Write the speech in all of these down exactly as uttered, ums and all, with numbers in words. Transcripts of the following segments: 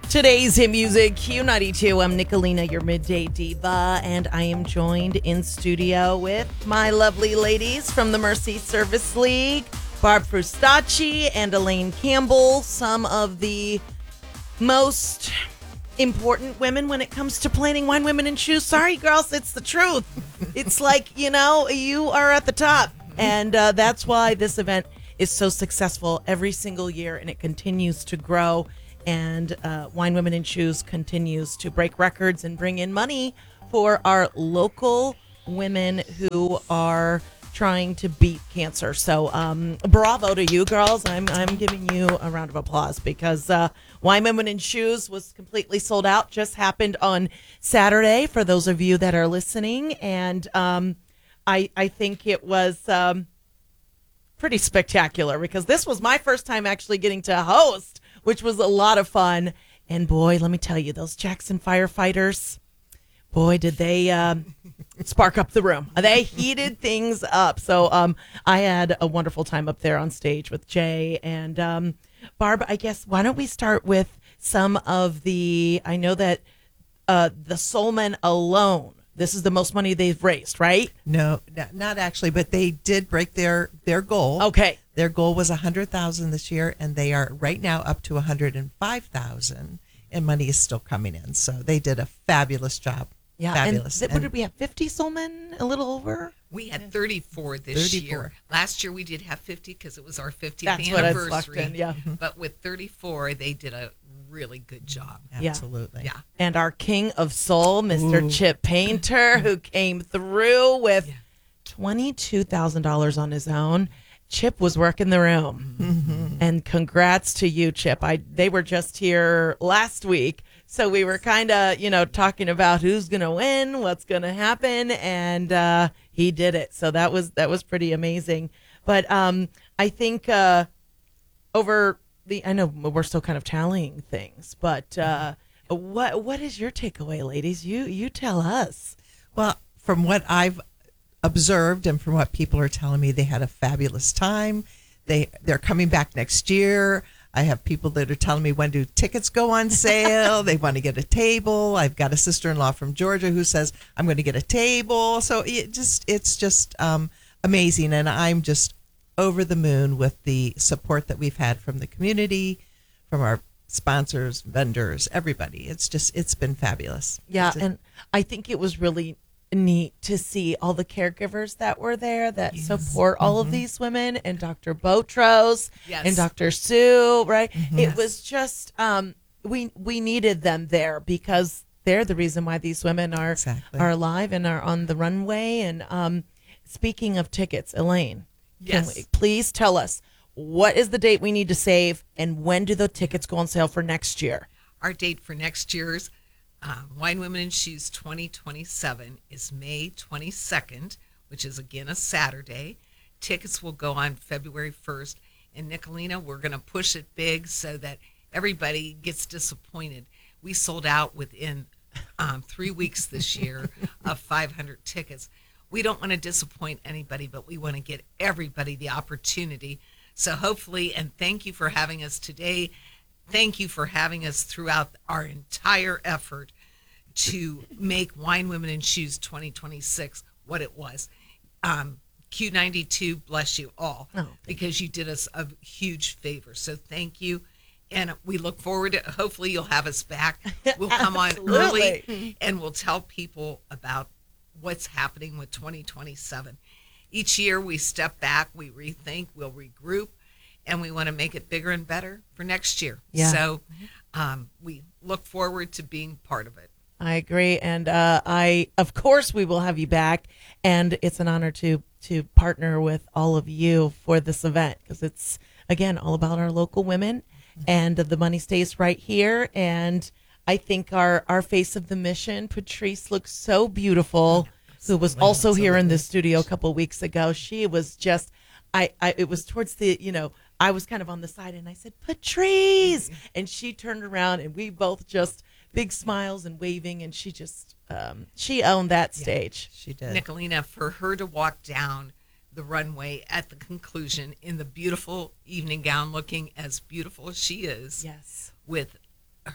Today's hit music, Q ninety-two. I'm Nicolina, your midday diva, and I am joined in studio with my lovely ladies from the Mercy Service League, Barb Frustacci and Elaine Campbell, some of the most important women when it comes to planning Wine Women in Shoes. Sorry, girls, it's the truth. It's like, you know, you are at the top, and uh, that's why this event is so successful every single year, and it continues to grow. And uh, Wine Women in Shoes continues to break records and bring in money for our local women who are trying to beat cancer. So um, bravo to you, girls. I'm I'm giving you a round of applause because uh, Wine Women in Shoes was completely sold out. Just happened on Saturday for those of you that are listening. And um, I, I think it was um, pretty spectacular because this was my first time actually getting to host, which was a lot of fun. And boy, let me tell you, those Jackson firefighters, boy, did they um, spark up the room. They heated things up. So um, I had a wonderful time up there on stage with Jay and um, Barb. I guess, why don't we start with some of the, I know that uh, the Soulmen alone, this is the most money they've raised, right? No, not, not actually, but they did break their, their goal. Okay. Their goal was one hundred thousand dollars this year, and they are right now up to one hundred five thousand dollars, and money is still coming in. So they did a fabulous job. Yeah, fabulous. And th- what did we have, fifty Soulmen, a little over? We had thirty-four this thirty-four. year. Last year we did have fifty because it was our fiftieth That's what I anniversary. plucked in, yeah. But with thirty-four, they did a really good job. Absolutely. Yeah. And our king of soul, Mister Ooh. Chip Painter, who came through with Yeah. twenty-two thousand dollars on his own. Chip was working the room. Mm-hmm. And congrats to you, Chip. I They were just here last week. So we were kind of, you know, talking about who's going to win, what's going to happen. And uh, he did it. So that was that was pretty amazing. But um, I think uh, over the, I know we're still kind of tallying things, but uh, what what is your takeaway, ladies? You you tell us. Well, from what I've observed and from what people are telling me, they had a fabulous time. They they're coming back next year. I have people that are telling me, when do tickets go on sale? They want to get a table. I've got a sister-in-law from Georgia who says, I'm going to get a table. So it just it's just um, amazing, and I'm just over the moon with the support that we've had from the community, from our sponsors, vendors, everybody. It's just it's been fabulous. Yeah, It's a- and I think it was really neat to see all the caregivers that were there that Yes. support all of these women, and Doctor Botros Yes. and Doctor Sue, right? It Yes. was just um we we needed them there because they're the reason why these women are Exactly. are alive and are on the runway. And um speaking of tickets, Elaine, can Yes. we please tell us what is the date we need to save and when do the tickets go on sale for next year? Our date for next year's uh, Wine Women in Shoes twenty twenty-seven is May twenty-second, which is again a Saturday. Tickets will go on February first. And Nicolina, we're going to push it big so that everybody gets disappointed. We sold out within um, three weeks this year of five hundred tickets. We don't want to disappoint anybody, but we want to get everybody the opportunity. So hopefully, and thank you for having us today. Thank you for having us throughout our entire effort to make Wine Women in Shoes twenty twenty-six what it was. Um, Q ninety-two, bless you all, Oh, because you did us a huge favor. So thank you. And we look forward to, hopefully you'll have us back. We'll come on Absolutely. early and we'll tell people about what's happening with twenty twenty-seven. Each year we step back, we rethink, we'll regroup, and we want to make it bigger and better for next year. Yeah. So um, we look forward to being part of it. I agree, and uh, I, of course, we will have you back, and it's an honor to to partner with all of you for this event because it's again all about our local women, and the money stays right here. And I think our our face of the mission, Patrice, looks so beautiful, who was also here in the studio a couple weeks ago. She was just, I, I, it was towards the, you know, I was kind of on the side, and I said, Patrice, and she turned around, and we both just big smiles and waving, and she just um, she owned that stage. She did. Nicolina, for her to walk down the runway at the conclusion in the beautiful evening gown, looking as beautiful as she is, Yes. with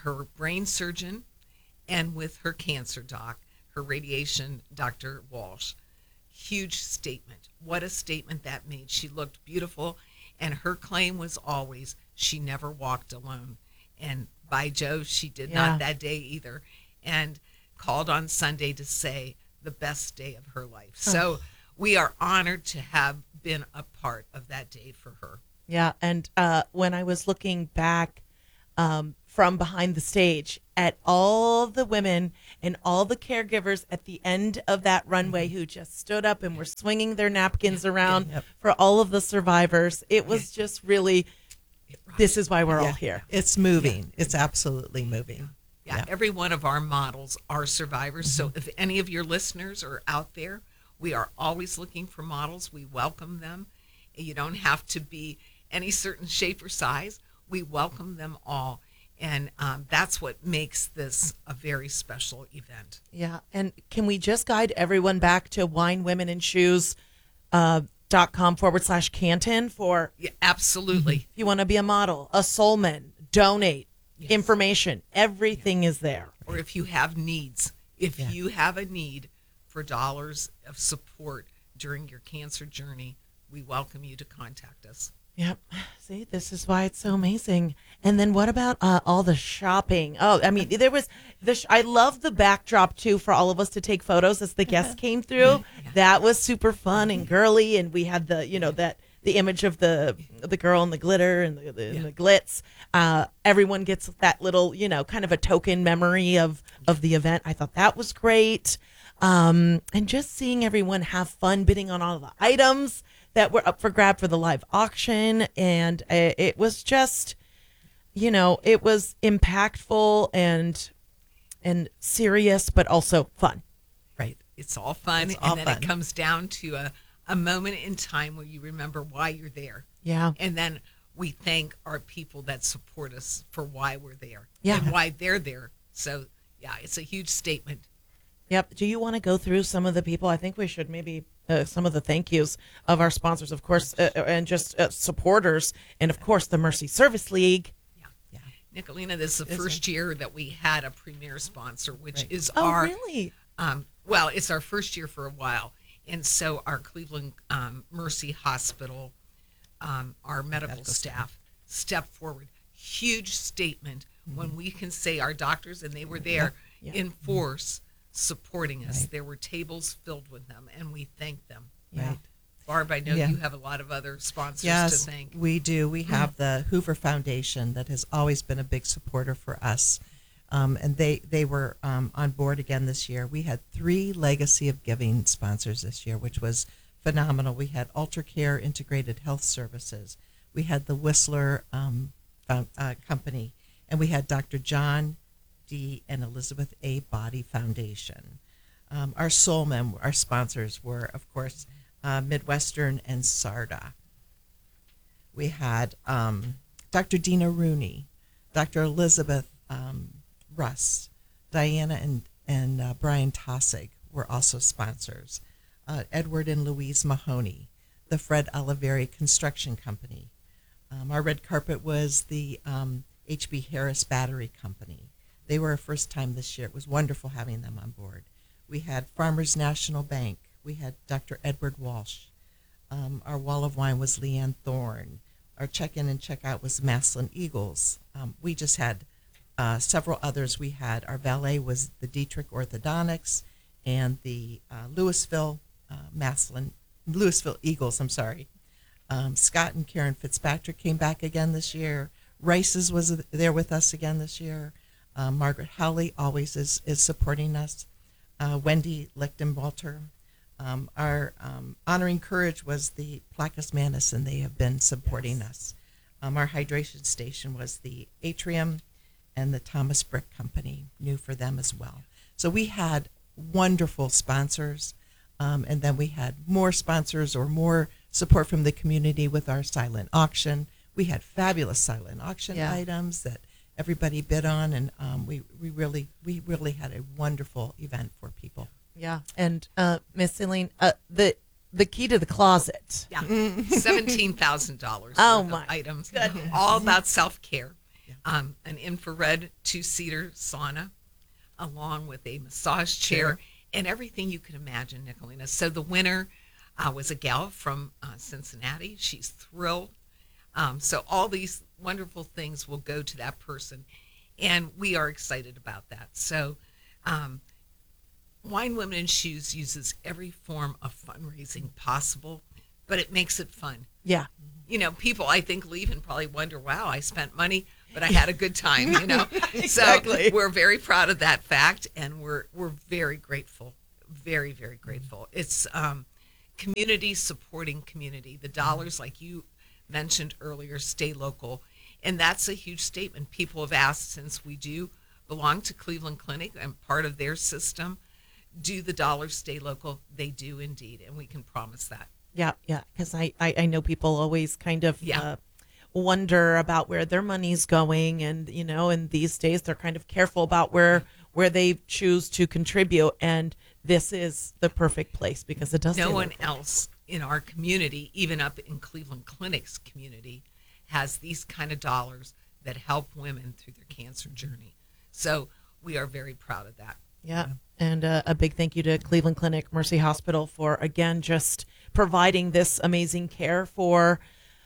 her brain surgeon and with her cancer doc, her radiation, Doctor Walsh. Huge statement. What a statement that made. She looked beautiful, and her claim was always she never walked alone. And by Jove, she did Yeah. not that day either, and called on Sunday to say the best day of her life. So we are honored to have been a part of that day for her. Yeah, and uh, when I was looking back um, from behind the stage at all the women and all the caregivers at the end of that runway who just stood up and were swinging their napkins around Yep. for all of the survivors, it was just really, this is why we're all Yeah. here. It's moving. It's absolutely moving. Yeah, Yeah. every one of our models are survivors. So if any of your listeners are out there, we are always looking for models. We welcome them. You don't have to be any certain shape or size. We welcome them all. And um, that's what makes this a very special event. Yeah, and can we just guide everyone back to wine, women, and shoes uh, dot com forward slash Canton for Yeah, absolutely. if you want to be a model, a soulman, donate, Yes. information, everything is there. Or if you have needs, if Yeah. you have a need for dollars of support during your cancer journey, we welcome you to contact us. Yep. See, this is why it's so amazing. And then what about uh, all the shopping? Oh, I mean, there was the. Sh- I love the backdrop too for all of us to take photos as the guests came through. That was super fun and girly, and we had the, you know, that the image of the the girl and the glitter and the, the, and the glitz. Uh, everyone gets that little, you know, kind of a token memory of of the event. I thought that was great. Um, and just seeing everyone have fun bidding on all the items that were up for grab for the live auction. And it, it was just, you know, it was impactful and and serious, but also fun. Right. It's all fun. It's all and then fun. it comes down to a, a moment in time where you remember why you're there. Yeah. And then we thank our people that support us for why we're there Yeah. and why they're there. So, yeah, it's a huge statement. Yep. Do you want to go through some of the people? I think we should maybe uh, some of the thank yous of our sponsors, of course, uh, and just uh, supporters. And of course, the Mercy Service League. Yeah. Nicolina, this is the first year that we had a premier sponsor, which Right. is Oh, our, really? um, well, it's our first year for a while. And so our Cleveland um, Mercy Hospital, um, our medical, Medical staff, step forward. Huge statement when we can say our doctors, and they were there Yeah. in force supporting us. Right. There were tables filled with them, and we thank them. Yeah. Right. Barb, I know Yeah. you have a lot of other sponsors to Yes, thank. we do. We have the Hoover Foundation that has always been a big supporter for us. Um, and they, they were um, on board again this year. We had three Legacy of Giving sponsors this year, which was phenomenal. We had UltraCare Integrated Health Services. We had the Whistler um, found, uh, Company. And we had Doctor John D. and Elizabeth A. Body Foundation. Um, our Soulmen, our sponsors were, of course, uh, Midwestern and SARDA. We had um, Doctor Dina Rooney, Doctor Elizabeth um, Russ, Diana and, and uh, Brian Tossig were also sponsors. Uh, Edward and Louise Mahoney, the Fred Oliveri Construction Company. Um, our red carpet was the um, H B Harris Battery Company. They were our first time this year. It was wonderful having them on board. We had Farmers National Bank. We had Doctor Edward Walsh. Um, our wall of wine was Leanne Thorne. Our check-in and check-out was Maslin Eagles. Um, we just had uh, several others. We had our valet was the Dietrich Orthodontics and the uh, Louisville uh, Maslin, Louisville Eagles. I'm sorry. Um, Scott and Karen Fitzpatrick came back again this year. Rice's was there with us again this year. Uh, Margaret Howley always is, is supporting us. Uh, Wendy Lichtenwalter. Um, our um, Honoring Courage was the Placus Manus, and they have been supporting Yes. us. Um, our hydration station was the Atrium and the Thomas Brick Company, new for them as well. So we had wonderful sponsors, um, and then we had more sponsors or more support from the community with our silent auction. We had fabulous silent auction Yeah. items that everybody bid on, and um, we, we really we really had a wonderful event for people. Yeah. And uh, Miss Celine, uh, the the key to the closet. Yeah, seventeen thousand dollars Oh, worth my of items, goodness. all about self care. um, an infrared two-seater sauna, along with a massage chair Sure. and everything you can imagine, Nicolina. So the winner uh, was a gal from uh, Cincinnati. She's thrilled. Um, so all these wonderful things will go to that person, and we are excited about that. So um, Wine Women in Shoes uses every form of fundraising possible, but it makes it fun. Yeah. You know, people I think leave and probably wonder, wow, I spent money, but I had a good time, you know. Exactly. So we're very proud of that fact, and we're we're very grateful, very, very grateful. It's um, community supporting community. The dollars, like you mentioned earlier, stay local, and that's a huge statement. People have asked, since we do belong to Cleveland Clinic and part of their system, do the dollars stay local? They do indeed, and we can promise that. Yeah, yeah, because I, I, I know people always kind of Yeah. uh, wonder about where their money's going, and you know, and these days they're kind of careful about where where they choose to contribute, and this is the perfect place because it does. No stay one local. else in our community, even up in Cleveland Clinic's community, has these kind of dollars that help women through their cancer journey. So we are very proud of that. Yeah. And uh, a big thank you to Cleveland Clinic Mercy Hospital for, again, just providing this amazing care for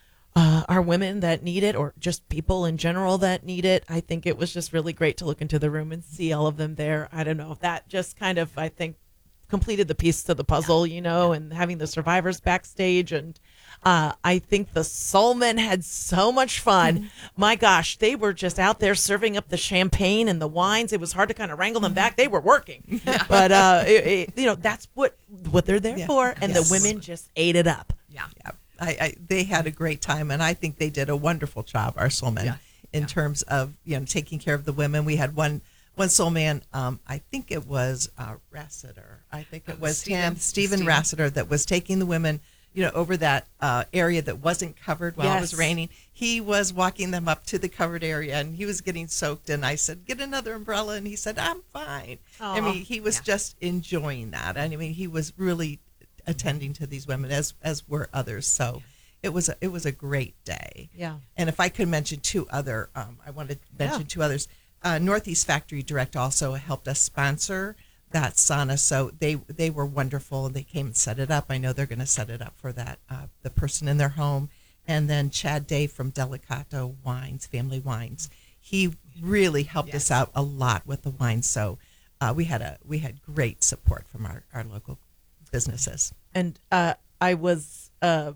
uh, our women that need it, or just people in general that need it. I think it was just really great to look into the room and see all of them there. I don't know. That just kind of, I think, completed the piece to the puzzle, you know, and having the survivors backstage. And uh, I think the Soulmen had so much fun. My gosh, they were just out there serving up the champagne and the wines. It was hard to kind of wrangle them back. They were working, but uh, it, it, you know, that's what what they're there Yeah. for. And Yes. the women just ate it up. Yeah. Yeah, I, I they had a great time, and I think they did a wonderful job, our soul men, Yeah. in Yeah. terms of you know taking care of the women. We had one one soul man, um, I think it was uh, Rassiter. I think it Uh, was Stephen- him, Stephen Stephen. Rassiter, that was taking the women, you know, over that uh, area that wasn't covered while it was Yes. raining. He was walking them up to the covered area, and he was getting soaked. And I said, "Get another umbrella," and he said, "I'm fine." I Aw. mean, he was Yeah. just enjoying that. I mean, he was really attending to these women, as as were others. So it was a, it was a great day. Yeah. And if I could mention two other, um, I wanted to mention Yeah. two others. Uh, Northeast Factory Direct also helped us sponsor that sauna, so they they were wonderful, and they came and set it up. I know they're going to set it up for that uh, the person in their home. And then Chad Day from Delicato Wines, Family Wines, he really helped us Yes. out a lot with the wines. So uh, we had a we had great support from our, our local businesses. And uh, I was, uh,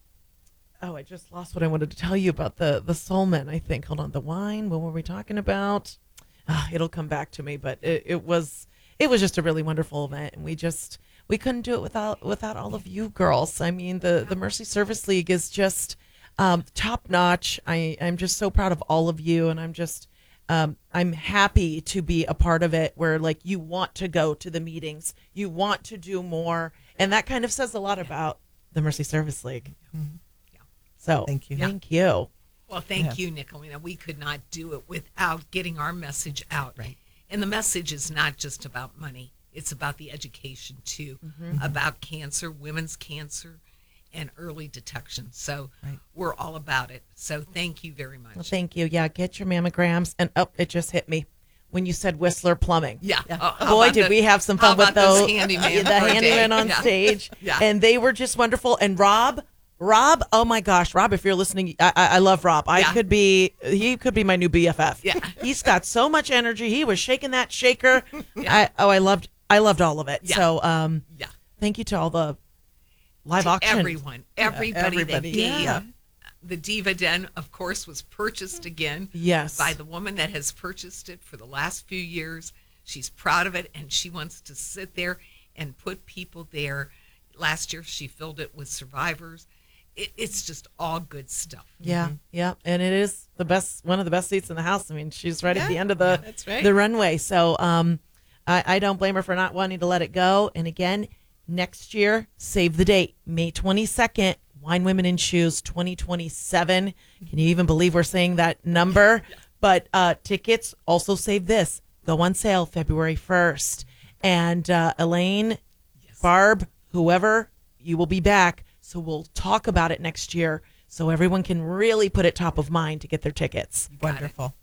oh, I just lost what I wanted to tell you about the the Soulmen. I think. Hold on, the wine. What were we talking about? Ah, it'll come back to me. But it, it was it was just a really wonderful event, and we just we couldn't do it without without all of you girls. I mean, the the Mercy Service League is just um, top notch. I I'm just so proud of all of you, and I'm just. Um, I'm happy to be a part of it where like you want to go to the meetings, you want to do more. And that kind of says a lot about the Mercy Service League. Mhm. Yeah. So Thank you. Thank you. Well, thank Yeah. you, Nicolina. We could not do it without getting our message out. Right. And the message is not just about money. It's about the education too, about cancer, women's cancer, and early detection. So Right. we're all about it. So thank you very much. Well, thank you. Yeah, get your mammograms. And oh, it just hit me when you said Whistler Plumbing. Yeah. Yeah. Oh, how Boy, about did the- we have some how fun with about those those handyman the for a day? handyman on Yeah. stage. Yeah. And they were just wonderful. And Rob, Rob, oh my gosh, Rob, if you're listening, I, I, I love Rob. I Yeah. could be, he could be my new B F F. Yeah. He's got so much energy. He was shaking that shaker. Yeah. I, oh, I loved, I loved all of it. Yeah. So, um, Yeah. thank you to all the live To auction. everyone, everybody, everybody. that gave. Yeah. The Diva Den, of course, was purchased again Yes. by the woman that has purchased it for the last few years. She's proud of it, and she wants to sit there and put people there. Last year, she filled it with survivors. It, it's just all good stuff. Yeah, yeah, and it is the best, one of the best seats in the house. I mean, she's right at the Yeah, end of the that's right. the runway. So, um, I, I don't blame her for not wanting to let it go. And again, next year, save the date, May twenty second. Wine Women in Shoes twenty twenty-seven. Can you even believe we're saying that number? But uh, tickets, also save this, go on sale February first. And uh, Elaine, Barb, whoever, you will be back. So we'll talk about it next year so everyone can really put it top of mind to get their tickets. got it. Wonderful.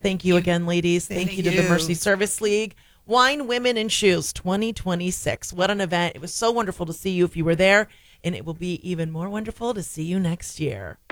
Thank you again, ladies. Thank, Thank you to the you. Mercy Service League. Wine, Women, and Shoes twenty twenty-six. What an event. It was so wonderful to see you if you were there, and it will be even more wonderful to see you next year.